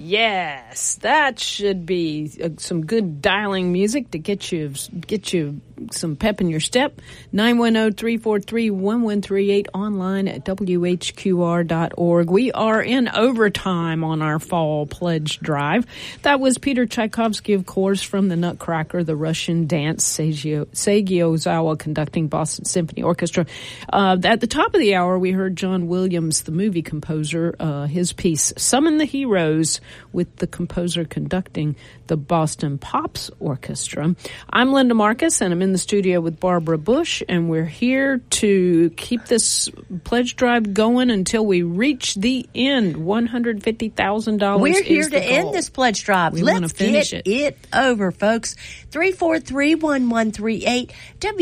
Yes, that should be some good dialing music to get you some pep in your step. 910-343-1138, online at WHQR.org. We are in overtime on our fall pledge drive. That was Peter Tchaikovsky, of course, from the Nutcracker, the Russian dance, Seiji Ozawa conducting Boston Symphony Orchestra. At the top of the hour, we heard John Williams, the movie composer, his piece, Summon the Heroes, with the composer conducting the Boston Pops Orchestra. I'm Linda Marcus, and I'm in the studio with Barbara Bush, and we're here to keep this pledge drive going until we reach the end. $150,000. We're here to end this pledge drive. Let's finish get it over, folks. 343-1138,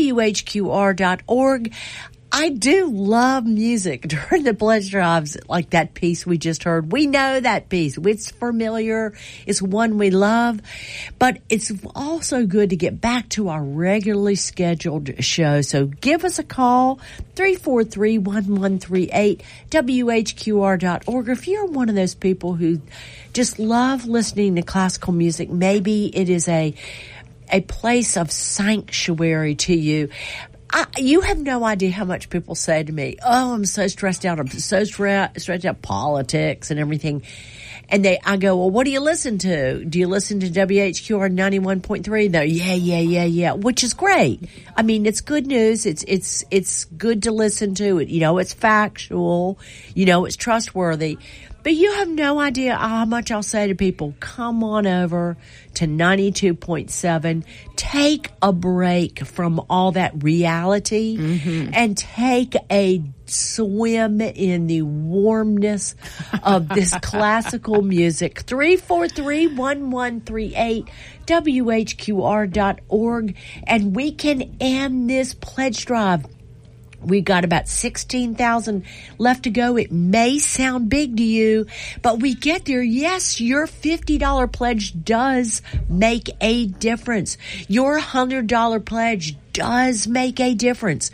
WHQR.org. I do love music during the pledge drives, like that piece we just heard. We know that piece. It's familiar. It's one we love. But it's also good to get back to our regularly scheduled show. So give us a call, 343-1138, WHQR.org. If you're one of those people who just love listening to classical music, maybe it is a place of sanctuary to you. You have no idea how much people say to me, oh, I'm so stressed out. I'm so stressed out politics and everything. And I go, well, what do you listen to? Do you listen to WHQR 91.3? No, yeah, which is great. I mean, it's good news. It's good to listen to it. You know, it's factual. You know, it's trustworthy. But you have no idea how much I'll say to people, come on over to 92.7. Take a break from all that reality and take a swim in the warmness of this classical music. 343-1138, WHQR.org. And we can end this pledge drive. We've got about 16,000 left to go. It may sound big to you, but we get there. Yes, your $50 pledge does make a difference. Your $100 pledge does make a difference.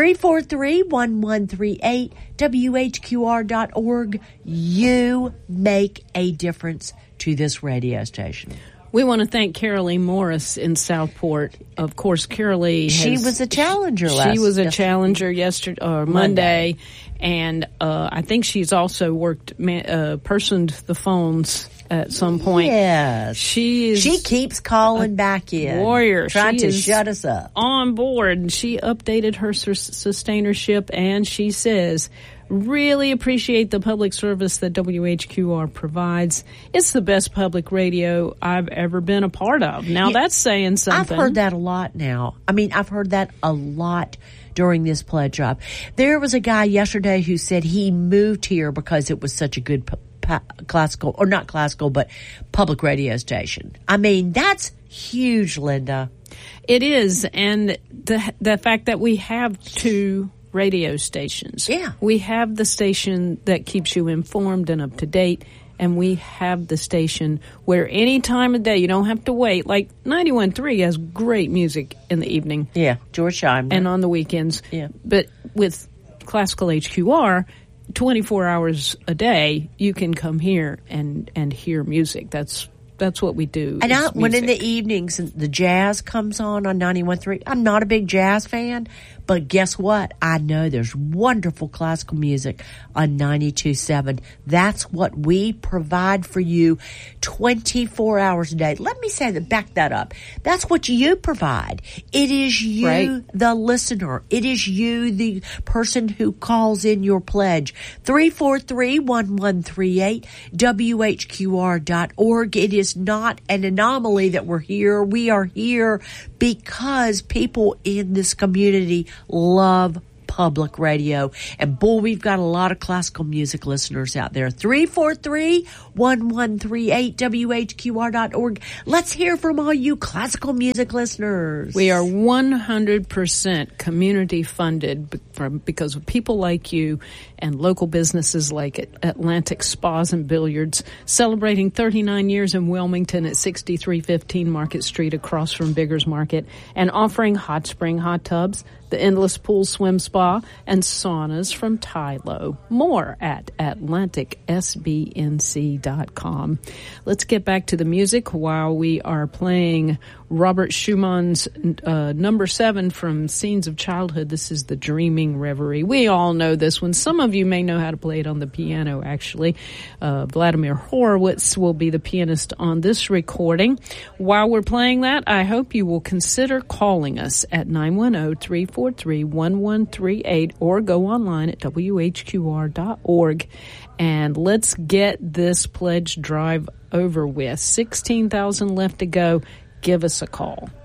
343-1138, WHQR.org. You make a difference to this radio station. We want to thank Carolee Morris in Southport. Of course, Carolee She was a challenger yesterday or Monday. And I think she's also personed the phones at some point. Yes. She keeps calling back in. Warrior. Trying to shut us up. On board. She updated her sustainership, and she says, really appreciate the public service that WHQR provides. It's the best public radio I've ever been a part of. Now, that's saying something. I've heard that a lot now. I mean, I've heard that a lot during this pledge drive. There was a guy yesterday who said he moved here because it was such a good classical, or not classical, but public radio station. I mean, that's huge, Linda. It is. And the fact that we have two radio stations. Yeah. We have the station that keeps you informed and up to date, and we have the station where any time of day you don't have to wait. Like 91.3 has great music in the evening. Yeah, George Scheimer. And on the weekends. Yeah. But with Classical HQR, 24 hours a day, you can come here and hear music. That's what we do. And when in the evenings the jazz comes on 91.3, I'm not a big jazz fan, but guess what? I know there's wonderful classical music on 92.7. That's what we provide for you 24 hours a day. Let me back that up. That's what you provide. It is you, right, the listener. It is you, the person who calls in your pledge. 343-1138, WHQR.org. It is not an anomaly that we're here. We are here because people in this community love public radio. And boy, we've got a lot of classical music listeners out there. 343-1138, WHQR.org. Let's hear from all you classical music listeners. We are 100% community funded because of people like you and local businesses like Atlantic Spas and Billiards, celebrating 39 years in Wilmington at 6315 Market Street across from Biggers Market, and offering hot spring hot tubs the Endless Pool Swim Spa, and saunas from Tylo. More at AtlanticSBNC.com. Let's get back to the music while we are playing Robert Schumann's number 7 from Scenes of Childhood. This is the Dreaming Reverie. We all know this one. Some of you may know how to play it on the piano, actually. Vladimir Horowitz will be the pianist on this recording. While we're playing that, I hope you will consider calling us at 910-343-1138 or go online at WHQR.org. And let's get this pledge drive over with. 16,000 left to go. Give us a call.